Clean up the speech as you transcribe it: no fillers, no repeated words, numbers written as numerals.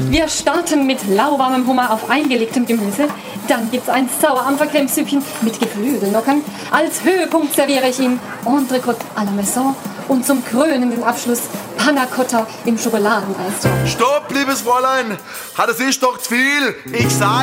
Wir starten mit lauwarmem Hummer auf eingelegtem Gemüse. Dann gibt's ein Sauerampfercremesüppchen mit Geflügelnockern. Als Höhepunkt serviere ich Ihnen Entrecôte à la Maison und zum krönenden Abschluss Panna Cotta im Schokoladeneis. Stopp, liebes Fräulein! Das ist doch zu viel! Ich sag